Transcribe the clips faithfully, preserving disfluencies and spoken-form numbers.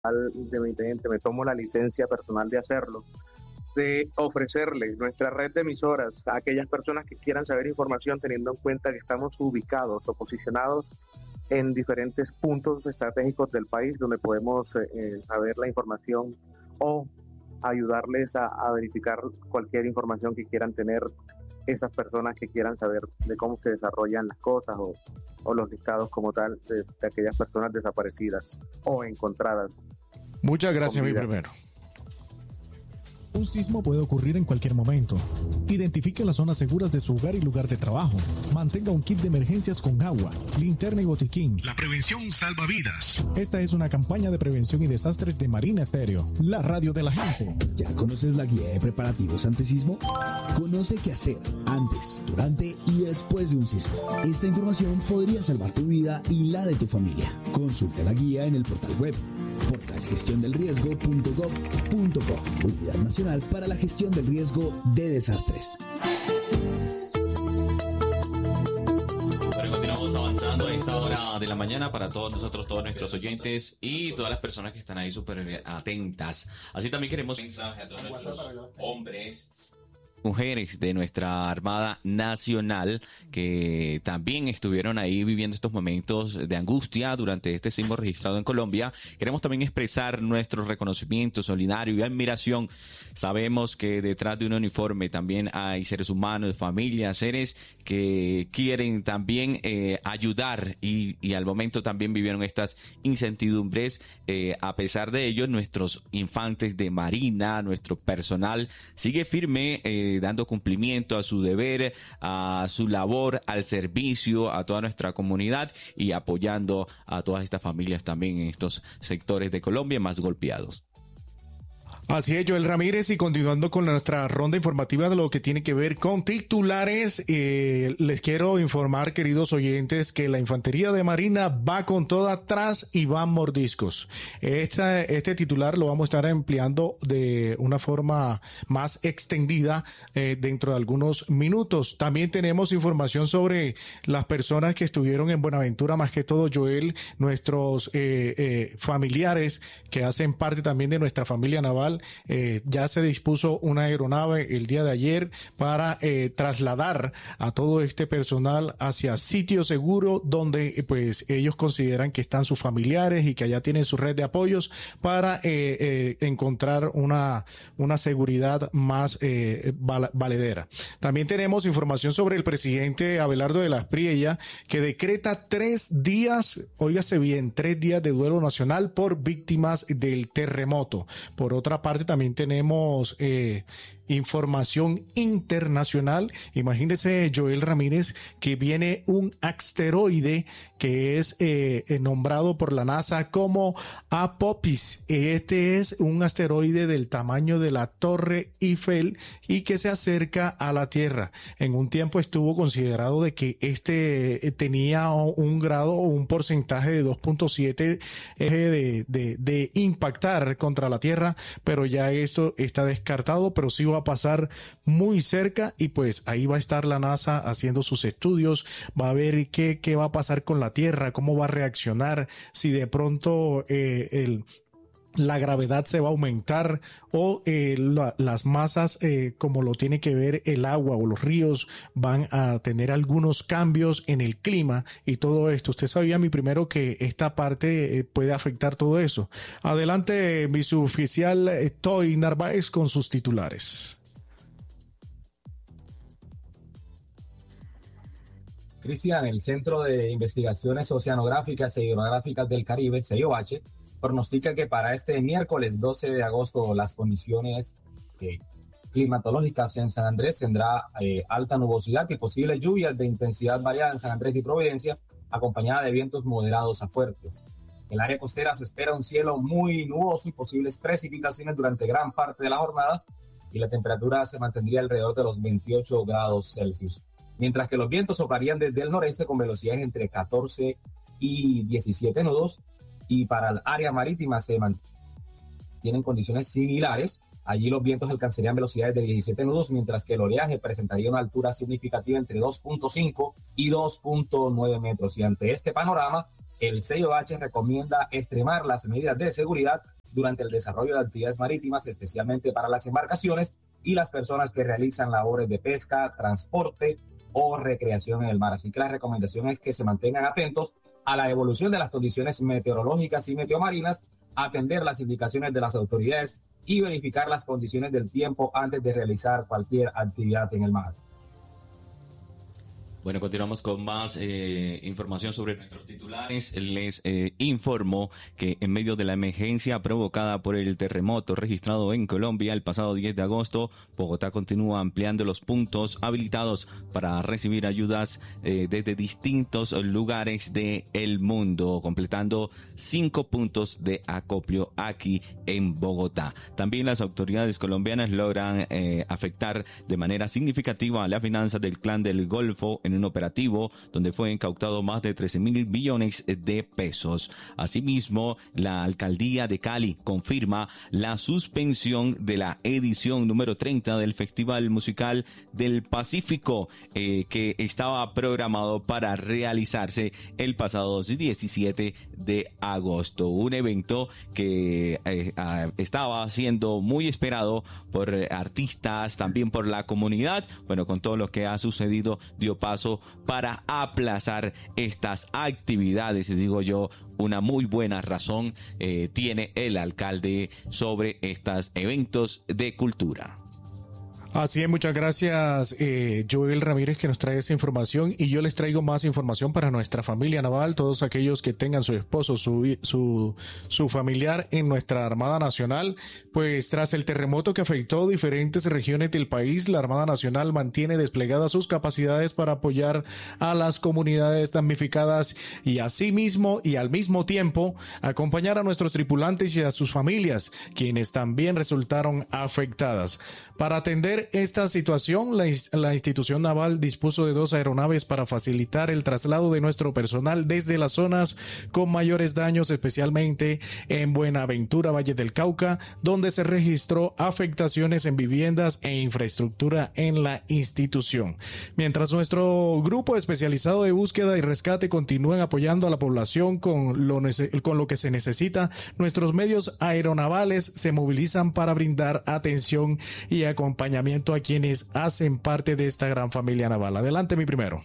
de mi teniente, me tomo la licencia personal de hacerlo, de ofrecerle nuestra red de emisoras a aquellas personas que quieran saber información, teniendo en cuenta que estamos ubicados o posicionados en diferentes puntos estratégicos del país donde podemos eh, saber la información o ayudarles a, a verificar cualquier información que quieran tener esas personas que quieran saber de cómo se desarrollan las cosas o, o los listados como tal de, de aquellas personas desaparecidas o encontradas. Muchas gracias, mi primero. Un sismo puede ocurrir en cualquier momento. Identifique las zonas seguras de su hogar y lugar de trabajo. Mantenga un kit de emergencias con agua, linterna y botiquín. La prevención salva vidas. Esta es una campaña de prevención y desastres de Marina Estéreo, la radio de la gente. ¿Ya conoces la guía de preparativos ante sismo? Conoce qué hacer antes, durante y después de un sismo. Esta información podría salvar tu vida y la de tu familia. Consulta la guía en el portal web portal gestión del riesgo punto gov punto co, Unidad Nacional para la Gestión del Riesgo de Desastres. Bueno, continuamos avanzando a esta hora de la mañana para todos nosotros, todos nuestros oyentes y todas las personas que están ahí súper atentas. Así también queremos un mensaje a todos nuestros hombres, mujeres de nuestra Armada Nacional que también estuvieron ahí viviendo estos momentos de angustia durante este sismo registrado en Colombia. Queremos también expresar nuestro reconocimiento solidario y admiración. Sabemos que detrás de un uniforme también hay seres humanos, familias, seres que quieren también eh, ayudar y, y al momento también vivieron estas incertidumbres. Eh, a pesar de ello, nuestros infantes de Marina, nuestro personal sigue firme eh, dando cumplimiento a su deber, a su labor, al servicio a toda nuestra comunidad y apoyando a todas estas familias también en estos sectores de Colombia más golpeados. Así es, Joel Ramírez, y continuando con nuestra ronda informativa de lo que tiene que ver con titulares, eh, les quiero informar, queridos oyentes, que la Infantería de Marina va con toda tras y van mordiscos. Esta, este titular lo vamos a estar empleando de una forma más extendida eh, dentro de algunos minutos. También tenemos información sobre las personas que estuvieron en Buenaventura, más que todo, Joel, nuestros eh, eh, familiares que hacen parte también de nuestra familia naval. Eh, ya se dispuso una aeronave el día de ayer para eh, trasladar a todo este personal hacia sitio seguro donde eh, pues ellos consideran que están sus familiares y que allá tienen su red de apoyos para eh, eh, encontrar una, una seguridad más eh, val- valedera. También tenemos información sobre el presidente Abelardo de la Espriella, que decreta tres días, óigase bien, tres días de duelo nacional por víctimas del terremoto. Por otra parte, también tenemos eh, información internacional. Imagínese, Joel Ramírez, que viene un asteroide que es eh, nombrado por la NASA como Apophis. Este es un asteroide del tamaño de la Torre Eiffel y que se acerca a la Tierra. En un tiempo estuvo considerado de que este eh, tenía un grado o un porcentaje de dos punto siete de, de, de impactar contra la Tierra, pero ya esto está descartado, pero sí va a pasar muy cerca y pues ahí va a estar la NASA haciendo sus estudios, va a ver qué, qué va a pasar con la Tierra, cómo va a reaccionar, si de pronto eh, el la gravedad se va a aumentar o eh, la, las masas eh, como lo tiene que ver el agua o los ríos van a tener algunos cambios en el clima y todo esto. Usted sabía, mi primero, que esta parte eh, puede afectar todo eso. Adelante, mi suboficial eh, Toy Narváez con sus titulares. Cristian, el Centro de Investigaciones Oceanográficas e Hidrográficas del Caribe, C I O H, pronostica que para este miércoles doce de agosto las condiciones eh, climatológicas en San Andrés tendrá eh, alta nubosidad y posibles lluvias de intensidad variada en San Andrés y Providencia, acompañada de vientos moderados a fuertes. En el área costera se espera un cielo muy nuboso y posibles precipitaciones durante gran parte de la jornada, y la temperatura se mantendría alrededor de los veintiocho grados Celsius, mientras que los vientos soplarían desde el noreste con velocidades entre catorce y diecisiete nudos. Y para el área marítima se mantienen condiciones similares. Allí los vientos alcanzarían velocidades de diecisiete nudos, mientras que el oleaje presentaría una altura significativa entre dos punto cinco y dos punto nueve metros. Y ante este panorama, El C I O H recomienda extremar las medidas de seguridad durante el desarrollo de actividades marítimas, especialmente para las embarcaciones y las personas que realizan labores de pesca, transporte o recreación en el mar. Así que la recomendación es que se mantengan atentos a la evolución de las condiciones meteorológicas y meteomarinas, atender las indicaciones de las autoridades y verificar las condiciones del tiempo antes de realizar cualquier actividad en el mar. Bueno, continuamos con más eh, información sobre nuestros titulares. Les eh, informo que en medio de la emergencia provocada por el terremoto registrado en Colombia el pasado diez de agosto, Bogotá continúa ampliando los puntos habilitados para recibir ayudas eh, desde distintos lugares del mundo, completando cinco puntos de acopio aquí en Bogotá. También las autoridades colombianas logran eh, afectar de manera significativa a las finanzas del Clan del Golfo en un operativo donde fue incautado más de trece mil millones de pesos. Asimismo, la alcaldía de Cali confirma la suspensión de la edición número treinta del Festival Musical del Pacífico, eh, que estaba programado para realizarse el pasado diecisiete de agosto. Un evento que eh, estaba siendo muy esperado por artistas, también por la comunidad. Bueno, con todo lo que ha sucedido, dio paso para aplazar estas actividades, y digo yo, una muy buena razón eh, tiene el alcalde sobre estos eventos de cultura. Así es, muchas gracias eh, Joel Ramírez, que nos trae esa información, y yo les traigo más información para nuestra familia naval, todos aquellos que tengan su esposo, su, su, su familiar en nuestra Armada Nacional. Pues tras el terremoto que afectó diferentes regiones del país, la Armada Nacional mantiene desplegadas sus capacidades para apoyar a las comunidades damnificadas y asimismo y al mismo tiempo acompañar a nuestros tripulantes y a sus familias, quienes también resultaron afectadas. Para atender esta situación, la, la institución naval dispuso de dos aeronaves para facilitar el traslado de nuestro personal desde las zonas con mayores daños, especialmente en Buenaventura, Valle del Cauca, donde se registró afectaciones en viviendas e infraestructura en la institución. Mientras nuestro grupo especializado de búsqueda y rescate continúan apoyando a la población con lo, con lo que se necesita, nuestros medios aeronavales se movilizan para brindar atención y acompañamiento a quienes hacen parte de esta gran familia naval. Adelante, mi primero.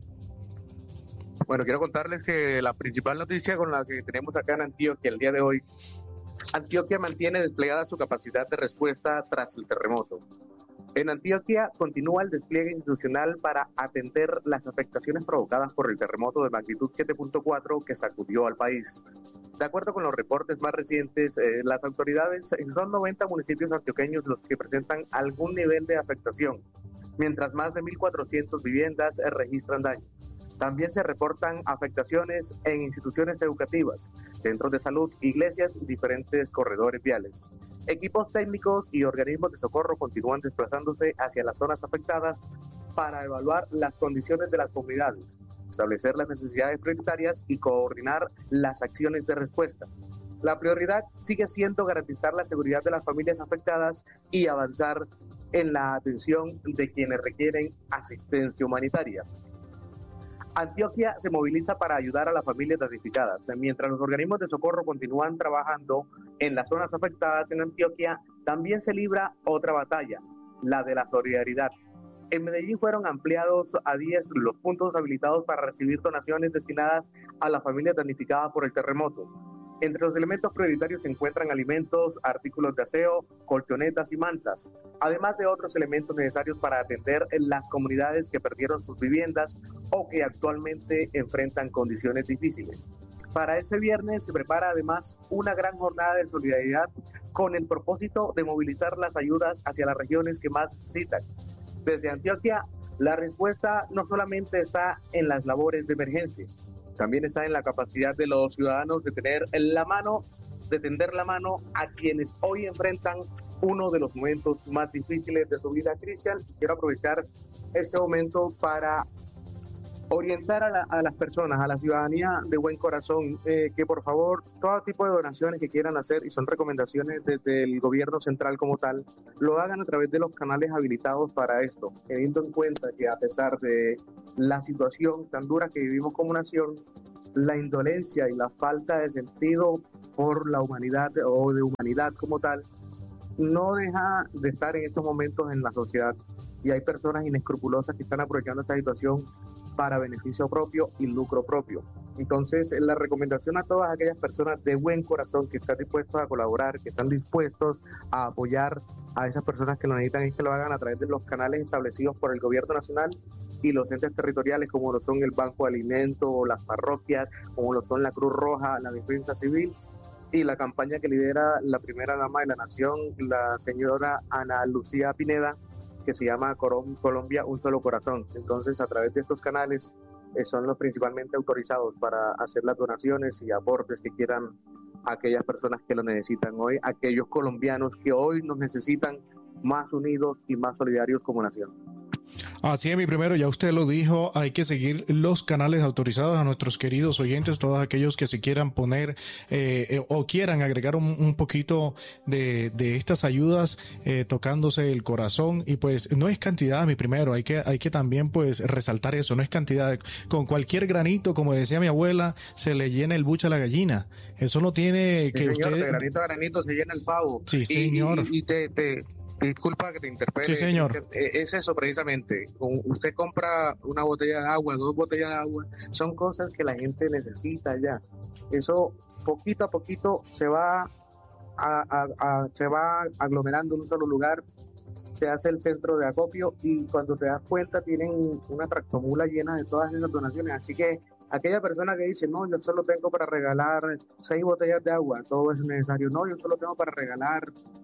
Bueno, quiero contarles que la principal noticia con la que tenemos acá en Antioquia el día de hoy, Antioquia mantiene desplegada su capacidad de respuesta tras el terremoto. En Antioquia continúa el despliegue institucional para atender las afectaciones provocadas por el terremoto de magnitud siete punto cuatro que sacudió al país. De acuerdo con los reportes más recientes, eh, las autoridades, son noventa municipios antioqueños los que presentan algún nivel de afectación, mientras más de mil cuatrocientas viviendas eh, registran daño. También se reportan afectaciones en instituciones educativas, centros de salud, iglesias y diferentes corredores viales. Equipos técnicos y organismos de socorro continúan desplazándose hacia las zonas afectadas para evaluar las condiciones de las comunidades, establecer las necesidades prioritarias y coordinar las acciones de respuesta. La prioridad sigue siendo garantizar la seguridad de las familias afectadas y avanzar en la atención de quienes requieren asistencia humanitaria. Antioquia se moviliza para ayudar a las familias damnificadas. Mientras los organismos de socorro continúan trabajando en las zonas afectadas en Antioquia, también se libra otra batalla, la de la solidaridad. En Medellín fueron ampliados a diez los puntos habilitados para recibir donaciones destinadas a las familias damnificadas por el terremoto. Entre los elementos prioritarios se encuentran alimentos, artículos de aseo, colchonetas y mantas, además de otros elementos necesarios para atender las comunidades que perdieron sus viviendas o que actualmente enfrentan condiciones difíciles. Para ese viernes se prepara además una gran jornada de solidaridad con el propósito de movilizar las ayudas hacia las regiones que más necesitan. Desde Antioquia, la respuesta no solamente está en las labores de emergencia, también está en la capacidad de los ciudadanos de tener la mano, de tender la mano a quienes hoy enfrentan uno de los momentos más difíciles de su vida. Cristian, quiero aprovechar este momento para orientar a, la, a las personas, a la ciudadanía de buen corazón, eh, que por favor, todo tipo de donaciones que quieran hacer, y son recomendaciones desde el gobierno central como tal, lo hagan a través de los canales habilitados para esto, teniendo en cuenta que a pesar de la situación tan dura que vivimos como nación, la indolencia y la falta de sentido por la humanidad o de humanidad como tal no deja de estar en estos momentos en la sociedad, y hay personas inescrupulosas que están aprovechando esta situación para beneficio propio y lucro propio. Entonces, la recomendación a todas aquellas personas de buen corazón que están dispuestos a colaborar, que están dispuestos a apoyar a esas personas que lo necesitan, es que lo hagan a través de los canales establecidos por el gobierno nacional y los entes territoriales, como lo son el Banco de Alimentos, las parroquias, como lo son la Cruz Roja, la Defensa Civil, y la campaña que lidera la primera dama de la nación, la señora Ana Lucía Pineda, que se llama Colombia Un Solo Corazón. Entonces, a través de estos canales eh, son los principalmente autorizados para hacer las donaciones y aportes que quieran aquellas personas que lo necesitan hoy, aquellos colombianos que hoy nos necesitan más unidos y más solidarios como nación. Así es, mi primero, ya usted lo dijo, hay que seguir los canales autorizados a nuestros queridos oyentes, todos aquellos que se quieran poner eh, eh, o quieran agregar un, un poquito de, de estas ayudas, eh, tocándose el corazón. Y pues no es cantidad, mi primero, hay que, hay que también pues resaltar eso, no es cantidad. Con cualquier granito, como decía mi abuela, se le llena el buche a la gallina. Eso no tiene que sí, señor, usted... de granito a granito se llena el pavo. Sí, y, señor. Y, y te... te... Disculpa que te interpele. Sí, señor. Es eso precisamente. Usted compra una botella de agua, dos botellas de agua, son cosas que la gente necesita ya. Eso poquito a poquito se va a, a, a, se va aglomerando en un solo lugar, se hace el centro de acopio y cuando te das cuenta tienen una tractomula llena de todas esas donaciones. Así que aquella persona que dice, no, yo solo tengo para regalar seis botellas de agua, todo es necesario. No, yo solo tengo para regalar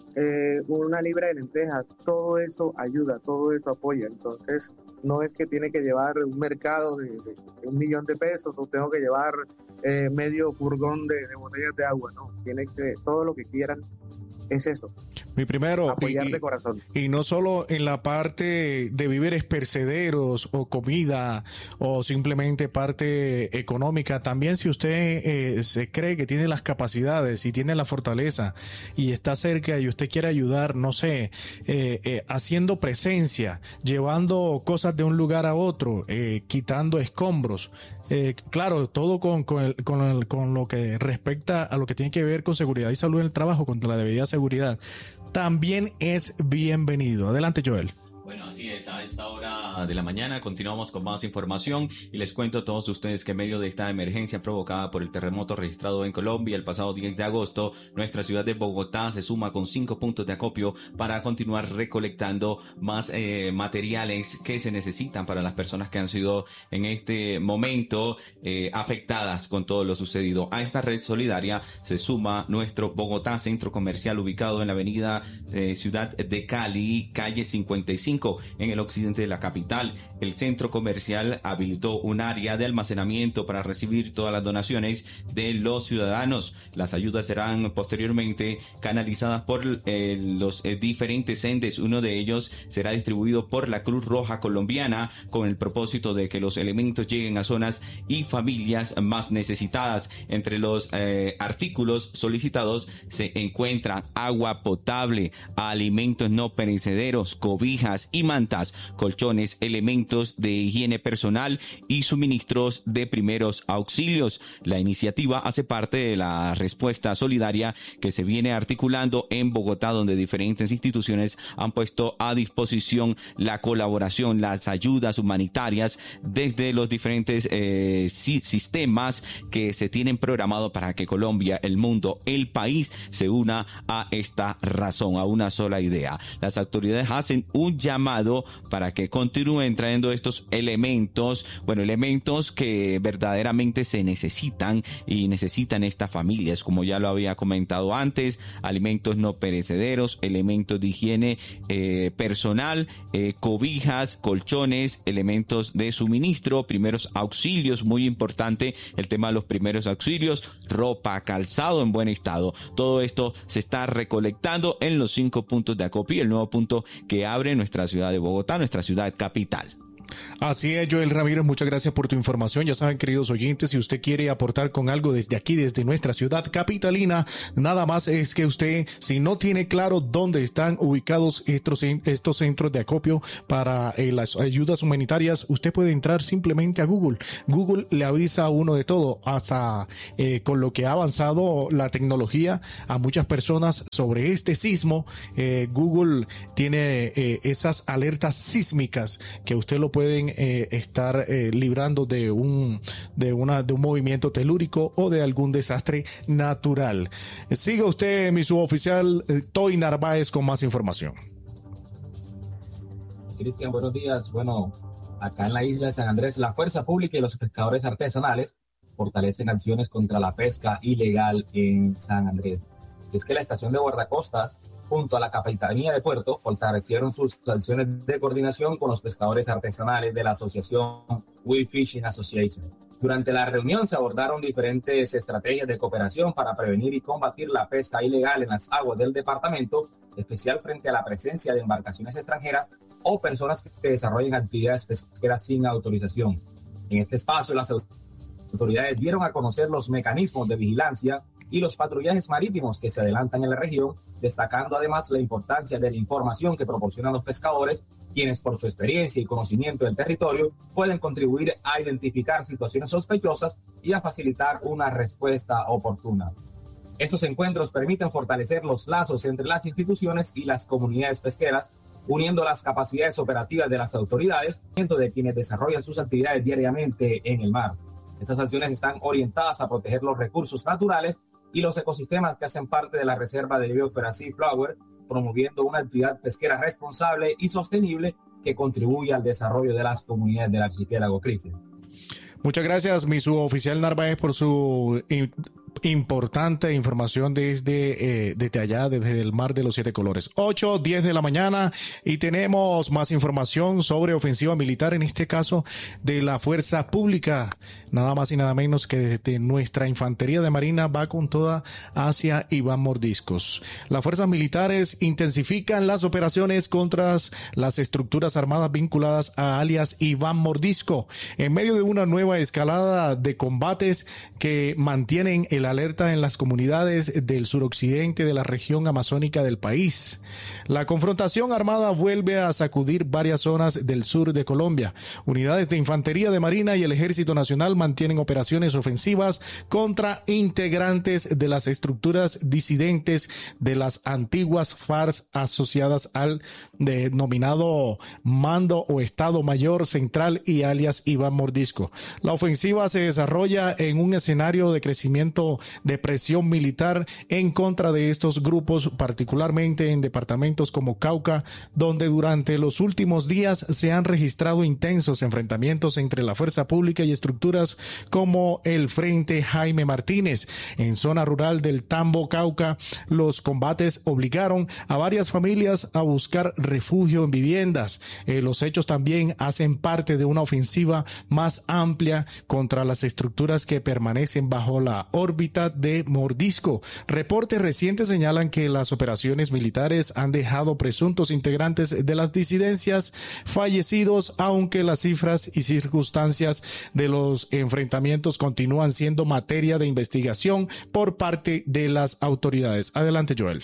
eh, una libra de lentejas. Todo eso ayuda, todo eso apoya. Entonces, no es que tiene que llevar un mercado de, de, de un millón de pesos o tengo que llevar eh, medio furgón de, de botellas de agua. No, tiene que, todo lo que quieran. Es eso. Mi primero, apoyar y, de corazón. Y no solo en la parte de víveres perecederos o comida o simplemente parte económica, también si usted eh, se cree que tiene las capacidades y tiene la fortaleza y está cerca y usted quiere ayudar, no sé, eh, eh, haciendo presencia, llevando cosas de un lugar a otro, eh, quitando escombros. Eh, claro, todo con, con, el, con, el, con lo que respecta a lo que tiene que ver con seguridad y salud en el trabajo, contra la debida seguridad, también es bienvenido. Adelante, Joel. Bueno, así es, a esta hora de la mañana continuamos con más información y les cuento a todos ustedes que en medio de esta emergencia provocada por el terremoto registrado en Colombia el pasado diez de agosto, nuestra ciudad de Bogotá se suma con cinco puntos de acopio para continuar recolectando más eh, materiales que se necesitan para las personas que han sido en este momento eh, afectadas con todo lo sucedido. A esta red solidaria se suma nuestro Bogotá Centro Comercial ubicado en la avenida eh, Ciudad de Cali, calle cincuenta y cinco, en el occidente de la capital. El centro comercial habilitó un área de almacenamiento para recibir todas las donaciones de los ciudadanos. Las ayudas serán posteriormente canalizadas por eh, los eh, diferentes entes. Uno de ellos será distribuido por la Cruz Roja Colombiana con el propósito de que los elementos lleguen a zonas y familias más necesitadas. Entre los eh, artículos solicitados se encuentran agua potable, alimentos no perecederos, cobijas y mantas, colchones, elementos de higiene personal y suministros de primeros auxilios. La iniciativa hace parte de la respuesta solidaria que se viene articulando en Bogotá, donde diferentes instituciones han puesto a disposición la colaboración, las ayudas humanitarias desde los diferentes eh, sistemas que se tienen programado para que Colombia, el mundo, el país se una a esta razón, a una sola idea. Las autoridades hacen un llamado para que continúen trayendo estos elementos, bueno, elementos que verdaderamente se necesitan y necesitan estas familias, como ya lo había comentado antes, alimentos no perecederos, elementos de higiene eh, personal, eh, cobijas, colchones, elementos de suministro, primeros auxilios, muy importante el tema de los primeros auxilios, ropa, calzado en buen estado. Todo esto se está recolectando en los cinco puntos de acopio, el nuevo punto que abre nuestra ciudad de Bogotá, nuestra ciudad capital. Así es, Joel Ramírez, muchas gracias por tu información. Ya saben, queridos oyentes, si usted quiere aportar con algo desde aquí, desde nuestra ciudad capitalina, nada más es que usted, si no tiene claro dónde están ubicados estos, estos centros de acopio para eh, las ayudas humanitarias, usted puede entrar simplemente a Google. Google le avisa a uno de todo, hasta eh, con lo que ha avanzado la tecnología a muchas personas sobre este sismo. Eh, Google tiene eh, esas alertas sísmicas que usted lo pueden eh, estar eh, librando de un de una de un movimiento telúrico o de algún desastre natural. Siga usted, mi suboficial eh, Toy Narváez, con más información. Cristian, buenos días. Bueno, acá en la isla de San Andrés, la Fuerza Pública y los pescadores artesanales fortalecen acciones contra la pesca ilegal en San Andrés. Es que la estación de guardacostas junto a la Capitanía de Puerto fortalecieron sus acciones de coordinación con los pescadores artesanales de la asociación We Fishing Association. Durante la reunión se abordaron diferentes estrategias de cooperación para prevenir y combatir la pesca ilegal en las aguas del departamento, especial frente a la presencia de embarcaciones extranjeras o personas que desarrollen actividades pesqueras sin autorización. En este espacio, las autoridades dieron a conocer los mecanismos de vigilancia y los patrullajes marítimos que se adelantan en la región, destacando además la importancia de la información que proporcionan los pescadores, quienes por su experiencia y conocimiento del territorio pueden contribuir a identificar situaciones sospechosas y a facilitar una respuesta oportuna. Estos encuentros permiten fortalecer los lazos entre las instituciones y las comunidades pesqueras, uniendo las capacidades operativas de las autoridades de quienes desarrollan sus actividades diariamente en el mar. Estas acciones están orientadas a proteger los recursos naturales y los ecosistemas que hacen parte de la reserva de biosfera Seaflower, promoviendo una actividad pesquera responsable y sostenible que contribuye al desarrollo de las comunidades del archipiélago. Cristian. Muchas gracias, mi suboficial Narváez, por su importante información desde, eh, desde allá, desde el Mar de los Siete Colores. ocho, diez de la mañana y tenemos más información sobre ofensiva militar, en este caso de la Fuerza Pública. Nada más y nada menos que desde nuestra Infantería de Marina va con toda hacia Iván Mordiscos. Las fuerzas militares intensifican las operaciones contra las estructuras armadas vinculadas a alias Iván Mordisco, en medio de una nueva escalada de combates que mantienen el alerta en las comunidades del suroccidente de la región amazónica del país. La confrontación armada vuelve a sacudir varias zonas del sur de Colombia. Unidades de Infantería de Marina y el Ejército Nacional mantienen operaciones ofensivas contra integrantes de las estructuras disidentes de las antiguas FARC asociadas al denominado Mando o Estado Mayor Central y alias Iván Mordisco. La ofensiva se desarrolla en un escenario de crecimiento de presión militar en contra de estos grupos, particularmente en departamentos como Cauca, donde durante los últimos días se han registrado intensos enfrentamientos entre la fuerza pública y estructuras como el Frente Jaime Martínez. En zona rural del Tambo, Cauca, los combates obligaron a varias familias a buscar refugio en viviendas. Eh, los hechos también hacen parte de una ofensiva más amplia contra las estructuras que permanecen bajo la órbita de Mordisco. Reportes recientes señalan que las operaciones militares han dejado presuntos integrantes de las disidencias fallecidos, aunque las cifras y circunstancias de los enfrentamientos continúan siendo materia de investigación por parte de las autoridades. Adelante, Joel.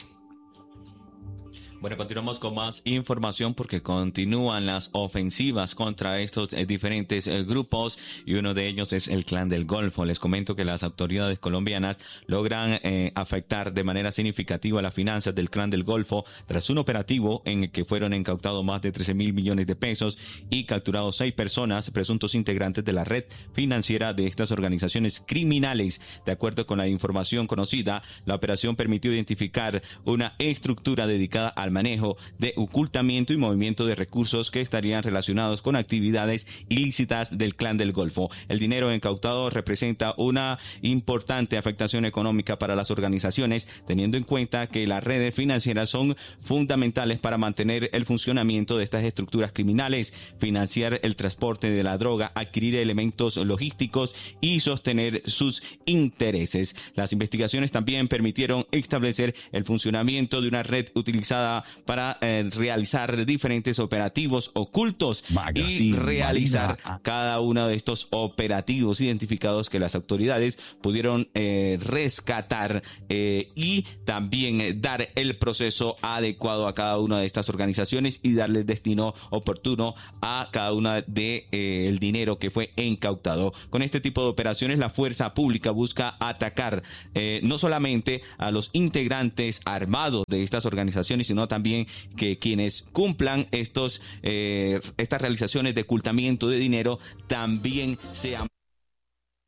Bueno, continuamos con más información porque continúan las ofensivas contra estos eh, diferentes eh, grupos y uno de ellos es el Clan del Golfo. Les comento que las autoridades colombianas logran eh, afectar de manera significativa las finanzas del Clan del Golfo tras un operativo en el que fueron incautados más de trece mil millones de pesos y capturados seis personas, presuntos integrantes de la red financiera de estas organizaciones criminales. De acuerdo con la información conocida, la operación permitió identificar una estructura dedicada al manejo de ocultamiento y movimiento de recursos que estarían relacionados con actividades ilícitas del Clan del Golfo. El dinero incautado representa una importante afectación económica para las organizaciones, teniendo en cuenta que las redes financieras son fundamentales para mantener el funcionamiento de estas estructuras criminales, financiar el transporte de la droga, adquirir elementos logísticos y sostener sus intereses. Las investigaciones también permitieron establecer el funcionamiento de una red utilizada usa para eh, realizar diferentes operativos ocultos y realizar Marina. cada uno de estos operativos identificados que las autoridades pudieron eh, rescatar eh, y también eh, dar el proceso adecuado a cada una de estas organizaciones y darle el destino oportuno a cada una de eh, el dinero que fue incautado. Con este tipo de operaciones, la fuerza pública busca atacar eh, no solamente a los integrantes armados de estas organizaciones, sino también que quienes cumplan estos eh, estas realizaciones de ocultamiento de dinero también sean